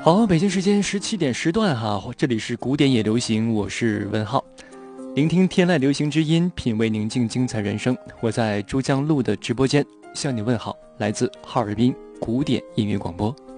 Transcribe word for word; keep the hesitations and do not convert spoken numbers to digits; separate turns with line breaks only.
好，北京时间十七点时段哈，这里是古典也流行，我是文浩，聆听天籁流行之音，品味宁静精彩人生。我在珠江路的直播间向你问好，来自哈尔滨古典音乐广播。